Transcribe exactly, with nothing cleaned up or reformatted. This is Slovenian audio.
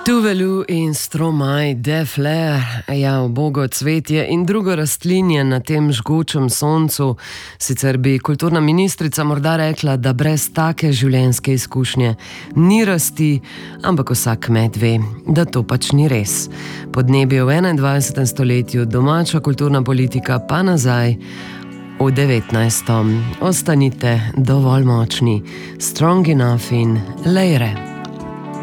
Tuvalu in Stromae, Def Leppard, ja, ubogo cvetje in drugo rastlinje na tem žgočem soncu. Sicer bi kulturna ministrica morda rekla, da brez take življenjske izkušnje ni rasti, ampak vsak kmet ve, da to pač ni res. Podnebje v enaindvajsetem stoletju, domača kulturna politika pa nazaj v devetnajstem. Ostanite dovolj močni, strong enough in Leire.